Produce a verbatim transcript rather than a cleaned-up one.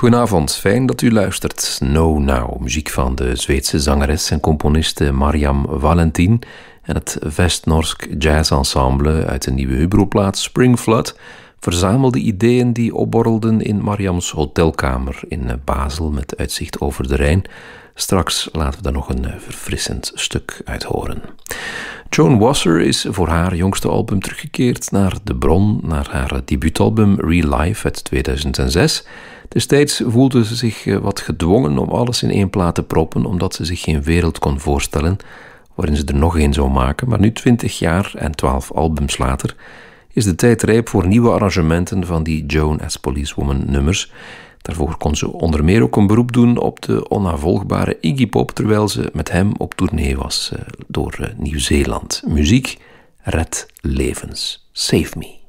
Goedenavond, fijn dat u luistert. Know Now, muziek van de Zweedse zangeres en componiste Mariam Valentin en het Vestnorsk jazzensemble uit de nieuwe Hubro-plaat Spring Flood verzamelde ideeën die opborrelden in Mariams hotelkamer in Basel met uitzicht over de Rijn. Straks laten we daar nog een verfrissend stuk uit horen. Joan Wasser is voor haar jongste album teruggekeerd naar de bron, naar haar debuutalbum Real Life uit tweeduizend zes. Destijds voelde ze zich wat gedwongen om alles in één plaat te proppen, omdat ze zich geen wereld kon voorstellen waarin ze er nog één zou maken. Maar nu, twintig jaar en twaalf albums later, is de tijd rijp voor nieuwe arrangementen van die Joan as Policewoman nummers. Daarvoor kon ze onder meer ook een beroep doen op de onnavolgbare Iggy Pop, terwijl ze met hem op tournee was door Nieuw-Zeeland. Muziek redt levens. Save Me.